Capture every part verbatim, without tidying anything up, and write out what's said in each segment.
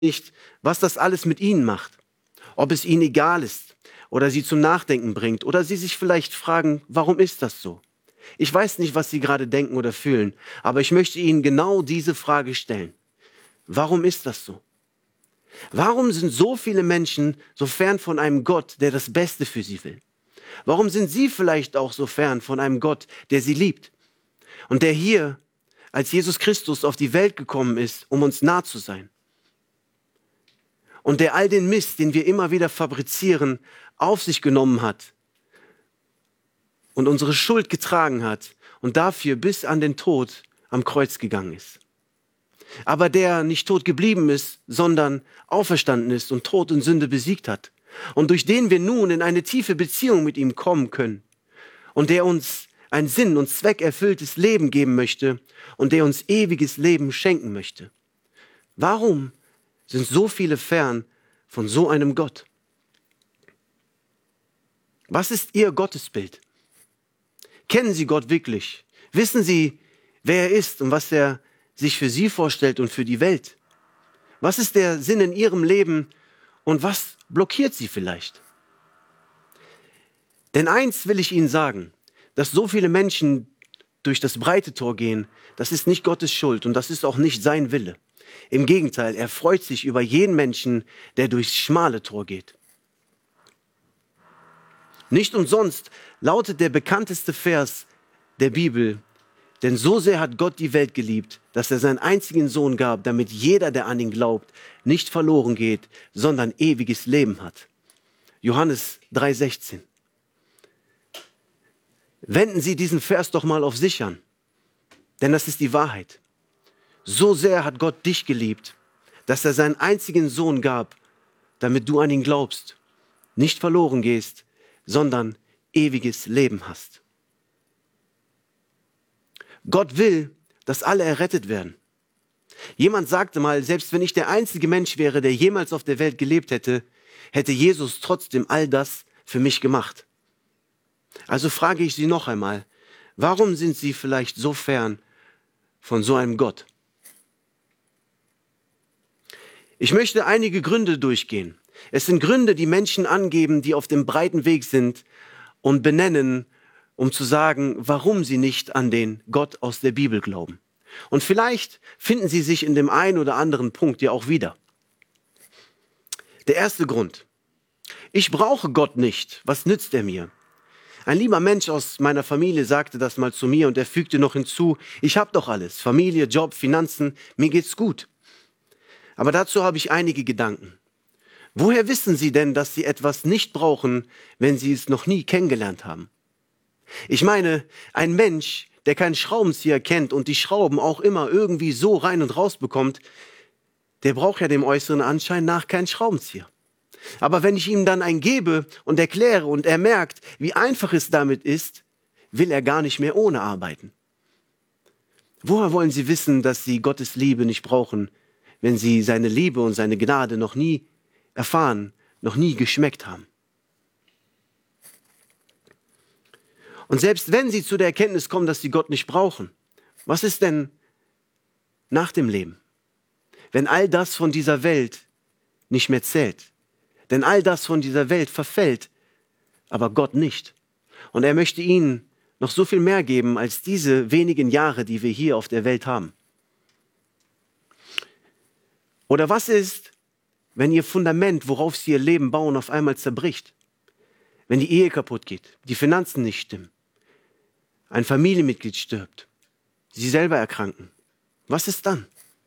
nicht, was das alles mit ihnen macht. Ob es ihnen egal ist oder sie zum Nachdenken bringt oder sie sich vielleicht fragen, warum ist das so? Ich weiß nicht, was sie gerade denken oder fühlen, aber ich möchte ihnen genau diese Frage stellen. Warum ist das so? Warum sind so viele Menschen so fern von einem Gott, der das Beste für sie will? Warum sind sie vielleicht auch so fern von einem Gott, der sie liebt und der hier als Jesus Christus auf die Welt gekommen ist, um uns nah zu sein? Und der all den Mist, den wir immer wieder fabrizieren, auf sich genommen hat und unsere Schuld getragen hat und dafür bis an den Tod am Kreuz gegangen ist. Aber der nicht tot geblieben ist, sondern auferstanden ist und Tod und Sünde besiegt hat. Und durch den wir nun in eine tiefe Beziehung mit ihm kommen können. Und der uns ein sinn- und zweckerfülltes Leben geben möchte und der uns ewiges Leben schenken möchte. Warum sind so viele fern von so einem Gott? Was ist Ihr Gottesbild? Kennen Sie Gott wirklich? Wissen Sie, wer er ist und was er sich für Sie vorstellt und für die Welt? Was ist der Sinn in Ihrem Leben und was blockiert Sie vielleicht? Denn eins will ich Ihnen sagen, dass so viele Menschen durch das breite Tor gehen, das ist nicht Gottes Schuld und das ist auch nicht sein Wille. Im Gegenteil, er freut sich über jeden Menschen, der durchs schmale Tor geht. Nicht umsonst lautet der bekannteste Vers der Bibel: Denn so sehr hat Gott die Welt geliebt, dass er seinen einzigen Sohn gab, damit jeder, der an ihn glaubt, nicht verloren geht, sondern ewiges Leben hat. Johannes drei sechzehn. Wenden Sie diesen Vers doch mal auf sich an, denn das ist die Wahrheit. So sehr hat Gott dich geliebt, dass er seinen einzigen Sohn gab, damit du an ihn glaubst, nicht verloren gehst, sondern ewiges Leben hast. Gott will, dass alle errettet werden. Jemand sagte mal, selbst wenn ich der einzige Mensch wäre, der jemals auf der Welt gelebt hätte, hätte Jesus trotzdem all das für mich gemacht. Also frage ich Sie noch einmal, warum sind Sie vielleicht so fern von so einem Gott? Ich möchte einige Gründe durchgehen. Es sind Gründe, die Menschen angeben, die auf dem breiten Weg sind und benennen, um zu sagen, warum sie nicht an den Gott aus der Bibel glauben. Und vielleicht finden Sie sich in dem einen oder anderen Punkt ja auch wieder. Der erste Grund: Ich brauche Gott nicht. Was nützt er mir? Ein lieber Mensch aus meiner Familie sagte das mal zu mir und er fügte noch hinzu: Ich habe doch alles. Familie, Job, Finanzen, mir geht's gut. Aber dazu habe ich einige Gedanken. Woher wissen Sie denn, dass Sie etwas nicht brauchen, wenn Sie es noch nie kennengelernt haben? Ich meine, ein Mensch, der keinen Schraubenzieher kennt und die Schrauben auch immer irgendwie so rein und raus bekommt, der braucht ja dem äußeren Anschein nach keinen Schraubenzieher. Aber wenn ich ihm dann einen gebe und erkläre und er merkt, wie einfach es damit ist, will er gar nicht mehr ohne arbeiten. Woher wollen Sie wissen, dass Sie Gottes Liebe nicht brauchen, wenn Sie seine Liebe und seine Gnade noch nie erfahren, noch nie geschmeckt haben? Und selbst wenn Sie zu der Erkenntnis kommen, dass Sie Gott nicht brauchen, was ist denn nach dem Leben? Wenn all das von dieser Welt nicht mehr zählt. Denn all das von dieser Welt verfällt, aber Gott nicht. Und er möchte Ihnen noch so viel mehr geben als diese wenigen Jahre, die wir hier auf der Welt haben. Oder was ist, wenn Ihr Fundament, worauf Sie Ihr Leben bauen, auf einmal zerbricht? Wenn die Ehe kaputt geht, die Finanzen nicht stimmen, ein Familienmitglied stirbt, Sie selber erkranken. Was ist dann?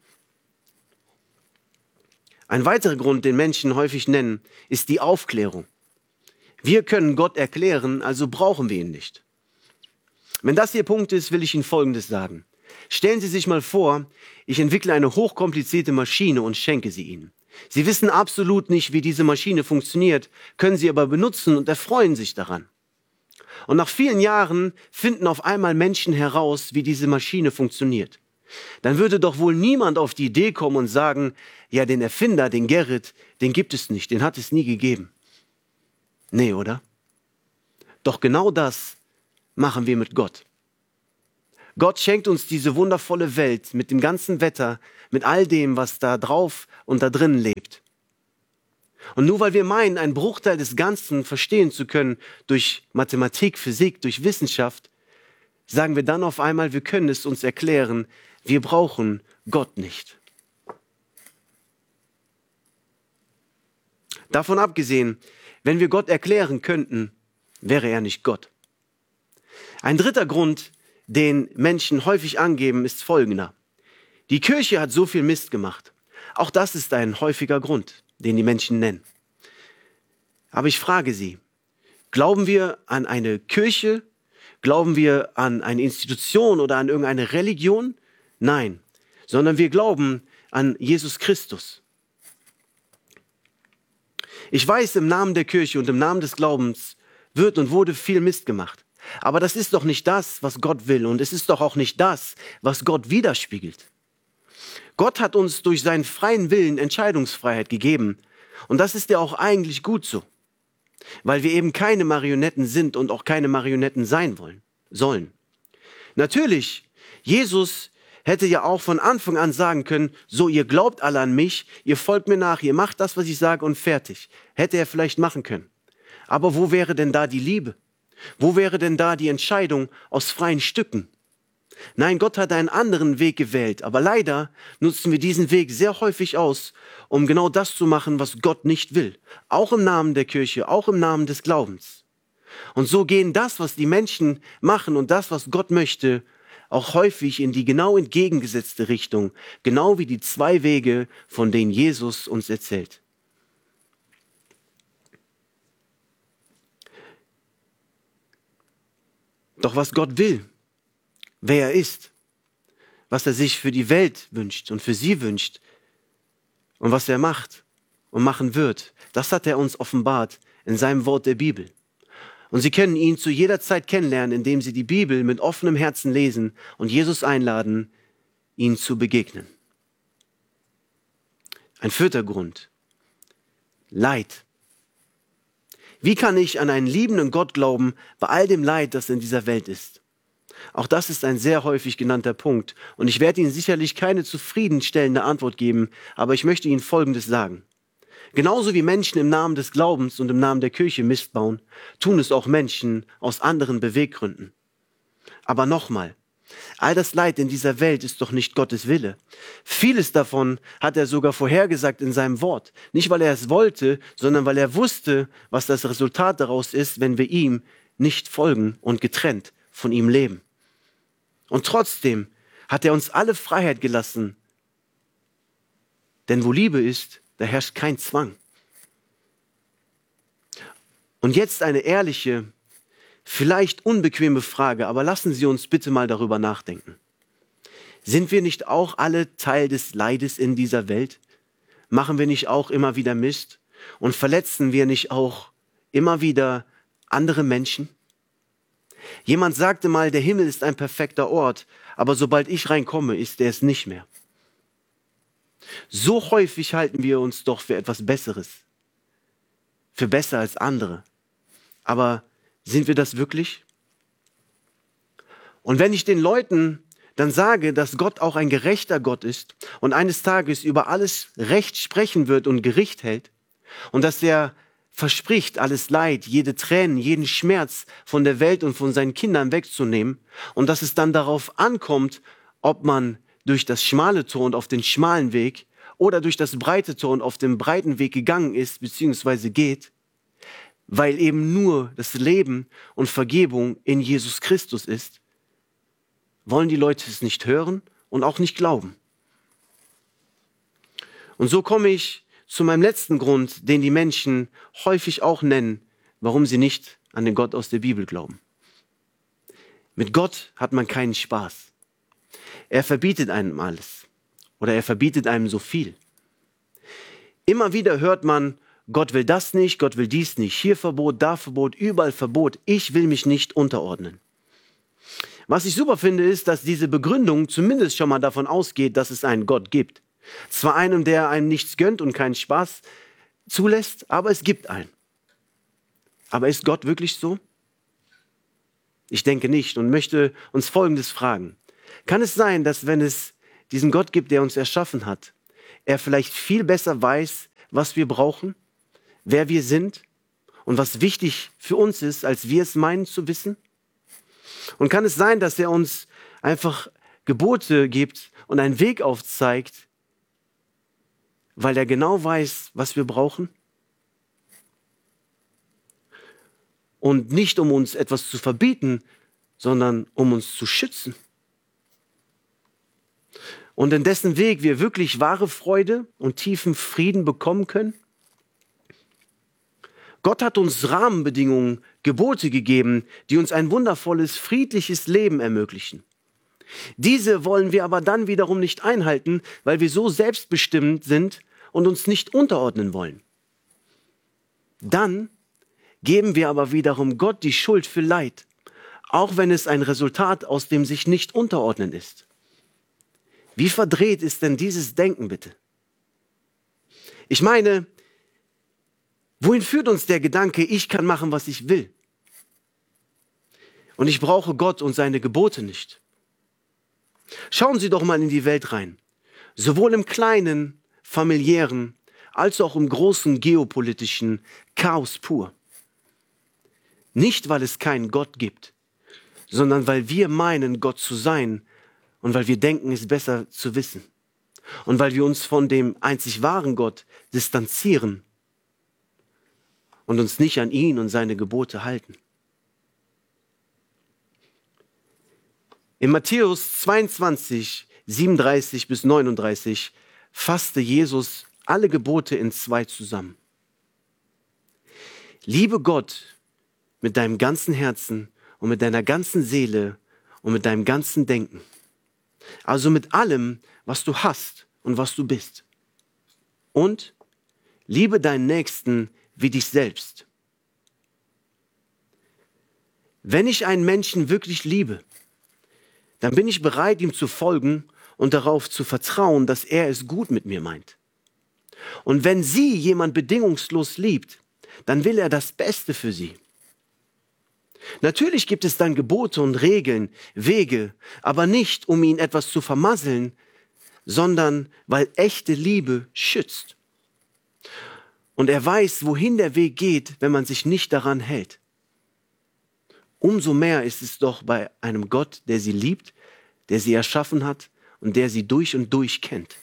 Ein weiterer Grund, den Menschen häufig nennen, ist die Aufklärung. Wir können Gott erklären, also brauchen wir ihn nicht. Wenn das Ihr Punkt ist, will ich Ihnen Folgendes sagen. Stellen Sie sich mal vor, ich entwickle eine hochkomplizierte Maschine und schenke sie Ihnen. Sie wissen absolut nicht, wie diese Maschine funktioniert, können sie aber benutzen und erfreuen sich daran. Und nach vielen Jahren finden auf einmal Menschen heraus, wie diese Maschine funktioniert. Dann würde doch wohl niemand auf die Idee kommen und sagen, ja, den Erfinder, den Gerrit, den gibt es nicht, den hat es nie gegeben. Nee, oder? Doch genau das machen wir mit Gott. Gott schenkt uns diese wundervolle Welt mit dem ganzen Wetter, mit all dem, was da drauf und da drin lebt. Und nur weil wir meinen, einen Bruchteil des Ganzen verstehen zu können durch Mathematik, Physik, durch Wissenschaft, sagen wir dann auf einmal, wir können es uns erklären, wir brauchen Gott nicht. Davon abgesehen, wenn wir Gott erklären könnten, wäre er nicht Gott. Ein dritter Grund, den Menschen häufig angeben, ist folgender. Die Kirche hat so viel Mist gemacht. Auch das ist ein häufiger Grund, den die Menschen nennen. Aber ich frage Sie, glauben wir an eine Kirche? Glauben wir an eine Institution oder an irgendeine Religion? Nein, sondern wir glauben an Jesus Christus. Ich weiß, im Namen der Kirche und im Namen des Glaubens wird und wurde viel Mist gemacht. Aber das ist doch nicht das, was Gott will. Und es ist doch auch nicht das, was Gott widerspiegelt. Gott hat uns durch seinen freien Willen Entscheidungsfreiheit gegeben. Und das ist ja auch eigentlich gut so. Weil wir eben keine Marionetten sind und auch keine Marionetten sein wollen, sollen. Natürlich, Jesus hätte ja auch von Anfang an sagen können, so, ihr glaubt alle an mich, ihr folgt mir nach, ihr macht das, was ich sage und fertig. Hätte er vielleicht machen können. Aber wo wäre denn da die Liebe? Wo wäre denn da die Entscheidung aus freien Stücken? Nein, Gott hat einen anderen Weg gewählt, aber leider nutzen wir diesen Weg sehr häufig aus, um genau das zu machen, was Gott nicht will. Auch im Namen der Kirche, auch im Namen des Glaubens. Und so gehen das, was die Menschen machen und das, was Gott möchte, auch häufig in die genau entgegengesetzte Richtung, genau wie die zwei Wege, von denen Jesus uns erzählt. Doch was Gott will, wer er ist, was er sich für die Welt wünscht und für sie wünscht und was er macht und machen wird, das hat er uns offenbart in seinem Wort der Bibel. Und Sie können ihn zu jeder Zeit kennenlernen, indem Sie die Bibel mit offenem Herzen lesen und Jesus einladen, ihm zu begegnen. Ein vierter Grund. Leid. Wie kann ich an einen liebenden Gott glauben bei all dem Leid, das in dieser Welt ist? Auch das ist ein sehr häufig genannter Punkt. Und ich werde Ihnen sicherlich keine zufriedenstellende Antwort geben, aber ich möchte Ihnen Folgendes sagen. Genauso wie Menschen im Namen des Glaubens und im Namen der Kirche Mist bauen, tun es auch Menschen aus anderen Beweggründen. Aber nochmal, all das Leid in dieser Welt ist doch nicht Gottes Wille. Vieles davon hat er sogar vorhergesagt in seinem Wort. Nicht, weil er es wollte, sondern weil er wusste, was das Resultat daraus ist, wenn wir ihm nicht folgen und getrennt von ihm leben. Und trotzdem hat er uns alle Freiheit gelassen. Denn wo Liebe ist, da herrscht kein Zwang. Und jetzt eine ehrliche, vielleicht unbequeme Frage, aber lassen Sie uns bitte mal darüber nachdenken. Sind wir nicht auch alle Teil des Leides in dieser Welt? Machen wir nicht auch immer wieder Mist? Und verletzen wir nicht auch immer wieder andere Menschen? Jemand sagte mal, der Himmel ist ein perfekter Ort, aber sobald ich reinkomme, ist er es nicht mehr. So häufig halten wir uns doch für etwas Besseres, für besser als andere. Aber sind wir das wirklich? Und wenn ich den Leuten dann sage, dass Gott auch ein gerechter Gott ist und eines Tages über alles Recht sprechen wird und Gericht hält und dass er verspricht, alles Leid, jede Tränen, jeden Schmerz von der Welt und von seinen Kindern wegzunehmen und dass es dann darauf ankommt, ob man durch das schmale Tor und auf den schmalen Weg oder durch das breite Tor und auf dem breiten Weg gegangen ist bzw. geht, weil eben nur das Leben und Vergebung in Jesus Christus ist, wollen die Leute es nicht hören und auch nicht glauben. Und so komme ich zu meinem letzten Grund, den die Menschen häufig auch nennen, warum sie nicht an den Gott aus der Bibel glauben. Mit Gott hat man keinen Spaß. Er verbietet einem alles oder er verbietet einem so viel. Immer wieder hört man, Gott will das nicht, Gott will dies nicht, hier Verbot, da Verbot, überall Verbot, ich will mich nicht unterordnen. Was ich super finde, ist, dass diese Begründung zumindest schon mal davon ausgeht, dass es einen Gott gibt. Zwar einen, der einem nichts gönnt und keinen Spaß zulässt, aber es gibt einen. Aber ist Gott wirklich so? Ich denke nicht und möchte uns Folgendes fragen. Kann es sein, dass wenn es diesen Gott gibt, der uns erschaffen hat, er vielleicht viel besser weiß, was wir brauchen, wer wir sind und was wichtig für uns ist, als wir es meinen zu wissen? Und kann es sein, dass er uns einfach Gebote gibt und einen Weg aufzeigt, weil er genau weiß, was wir brauchen? Und nicht, um uns etwas zu verbieten, sondern um uns zu schützen. Und in dessen Weg wir wirklich wahre Freude und tiefen Frieden bekommen können? Gott hat uns Rahmenbedingungen, Gebote gegeben, die uns ein wundervolles, friedliches Leben ermöglichen. Diese wollen wir aber dann wiederum nicht einhalten, weil wir so selbstbestimmt sind und uns nicht unterordnen wollen. Dann geben wir aber wiederum Gott die Schuld für Leid, auch wenn es ein Resultat aus dem sich nicht unterordnen ist. Wie verdreht ist denn dieses Denken bitte? Ich meine, wohin führt uns der Gedanke, ich kann machen, was ich will? Und ich brauche Gott und seine Gebote nicht. Schauen Sie doch mal in die Welt rein. Sowohl im kleinen, familiären, als auch im großen geopolitischen Chaos pur. Nicht, weil es keinen Gott gibt, sondern weil wir meinen, Gott zu sein und weil wir denken, es besser zu wissen. Und weil wir uns von dem einzig wahren Gott distanzieren und uns nicht an ihn und seine Gebote halten. In Matthäus zweiundzwanzig, siebenunddreißig bis neununddreißig fasste Jesus alle Gebote in zwei zusammen. Liebe Gott mit deinem ganzen Herzen und mit deiner ganzen Seele und mit deinem ganzen Denken. Also mit allem, was du hast und was du bist. Und liebe deinen Nächsten wie dich selbst. Wenn ich einen Menschen wirklich liebe, dann bin ich bereit, ihm zu folgen und darauf zu vertrauen, dass er es gut mit mir meint. Und wenn sie jemand bedingungslos liebt, dann will er das Beste für sie. Natürlich gibt es dann Gebote und Regeln, Wege, aber nicht, um ihn etwas zu vermasseln, sondern weil echte Liebe schützt. Und er weiß, wohin der Weg geht, wenn man sich nicht daran hält. Umso mehr ist es doch bei einem Gott, der sie liebt, der sie erschaffen hat und der sie durch und durch kennt.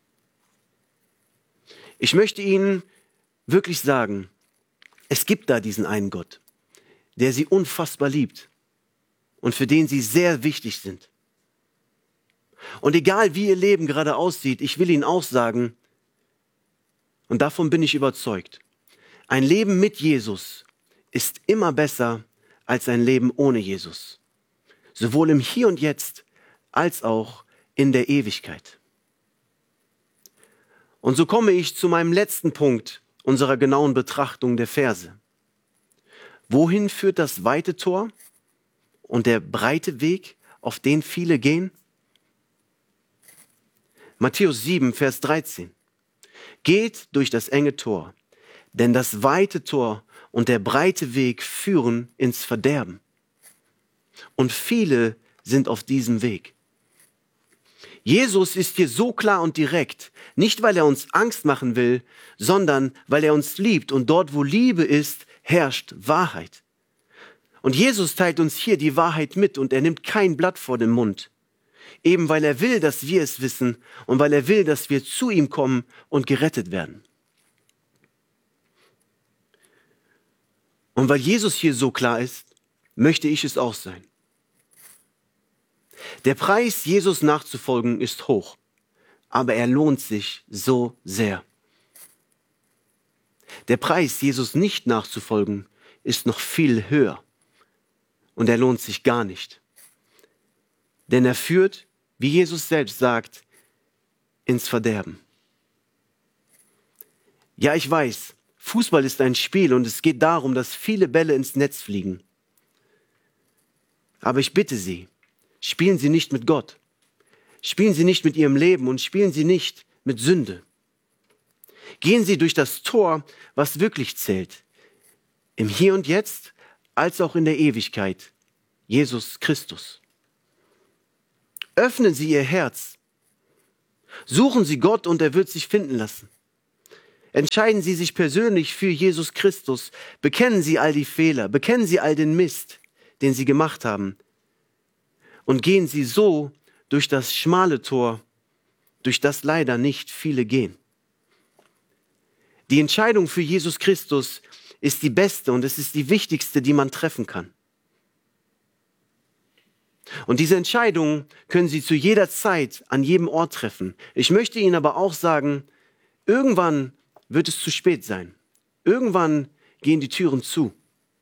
Ich möchte Ihnen wirklich sagen, es gibt da diesen einen Gott, der sie unfassbar liebt und für den sie sehr wichtig sind. Und egal wie ihr Leben gerade aussieht, ich will Ihnen auch sagen, und davon bin ich überzeugt, ein Leben mit Jesus ist immer besser als ein Leben ohne Jesus. Sowohl im Hier und Jetzt als auch in der Ewigkeit. Und so komme ich zu meinem letzten Punkt unserer genauen Betrachtung der Verse. Wohin führt das weite Tor und der breite Weg, auf den viele gehen? Matthäus sieben, Vers dreizehn. Geht durch das enge Tor, denn das weite Tor und der breite Weg führen ins Verderben. Und viele sind auf diesem Weg. Jesus ist hier so klar und direkt, nicht weil er uns Angst machen will, sondern weil er uns liebt und dort, wo Liebe ist, herrscht Wahrheit. Und Jesus teilt uns hier die Wahrheit mit und er nimmt kein Blatt vor den Mund. Eben weil er will, dass wir es wissen und weil er will, dass wir zu ihm kommen und gerettet werden. Und weil Jesus hier so klar ist, möchte ich es auch sein. Der Preis, Jesus nachzufolgen, ist hoch, aber er lohnt sich so sehr. Der Preis, Jesus nicht nachzufolgen, ist noch viel höher und er lohnt sich gar nicht. Denn er führt, wie Jesus selbst sagt, ins Verderben. Ja, ich weiß, Fußball ist ein Spiel und es geht darum, dass viele Bälle ins Netz fliegen. Aber ich bitte Sie, spielen Sie nicht mit Gott. Spielen Sie nicht mit Ihrem Leben und spielen Sie nicht mit Sünde. Gehen Sie durch das Tor, was wirklich zählt. Im Hier und Jetzt, als auch in der Ewigkeit. Jesus Christus. Öffnen Sie Ihr Herz. Suchen Sie Gott und er wird sich finden lassen. Entscheiden Sie sich persönlich für Jesus Christus. Bekennen Sie all die Fehler. Bekennen Sie all den Mist, den Sie gemacht haben. Und gehen Sie so durch das schmale Tor, durch das leider nicht viele gehen. Die Entscheidung für Jesus Christus ist die beste und es ist die wichtigste, die man treffen kann. Und diese Entscheidung können Sie zu jeder Zeit an jedem Ort treffen. Ich möchte Ihnen aber auch sagen, irgendwann wird es zu spät sein. Irgendwann gehen die Türen zu.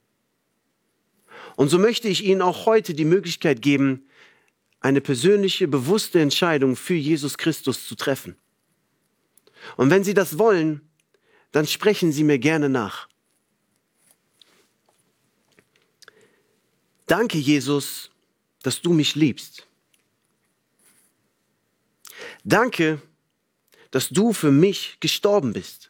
Und so möchte ich Ihnen auch heute die Möglichkeit geben, eine persönliche, bewusste Entscheidung für Jesus Christus zu treffen. Und wenn Sie das wollen, dann sprechen Sie mir gerne nach. Danke, Jesus, dass du mich liebst. Danke, dass du für mich gestorben bist.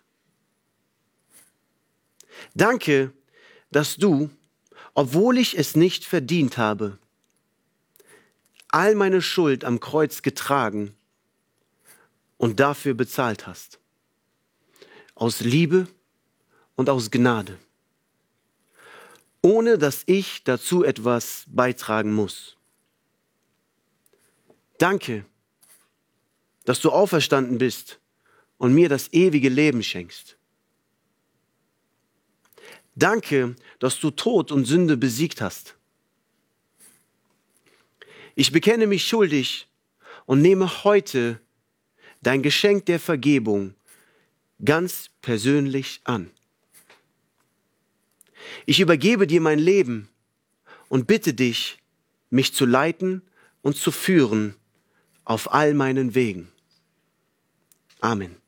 Danke, dass du, obwohl ich es nicht verdient habe, all meine Schuld am Kreuz getragen und dafür bezahlt hast. Aus Liebe und aus Gnade. Ohne dass ich dazu etwas beitragen muss. Danke, dass du auferstanden bist und mir das ewige Leben schenkst. Danke, dass du Tod und Sünde besiegt hast. Ich bekenne mich schuldig und nehme heute dein Geschenk der Vergebung ganz persönlich an. Ich übergebe dir mein Leben und bitte dich, mich zu leiten und zu führen auf all meinen Wegen. Amen.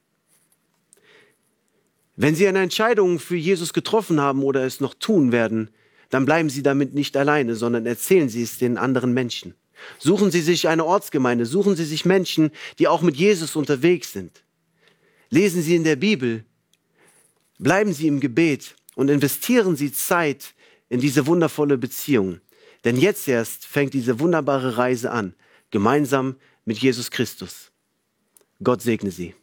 Wenn Sie eine Entscheidung für Jesus getroffen haben oder es noch tun werden, dann bleiben Sie damit nicht alleine, sondern erzählen Sie es den anderen Menschen. Suchen Sie sich eine Ortsgemeinde, suchen Sie sich Menschen, die auch mit Jesus unterwegs sind. Lesen Sie in der Bibel, bleiben Sie im Gebet und investieren Sie Zeit in diese wundervolle Beziehung. Denn jetzt erst fängt diese wunderbare Reise an, gemeinsam mit Jesus Christus. Gott segne Sie.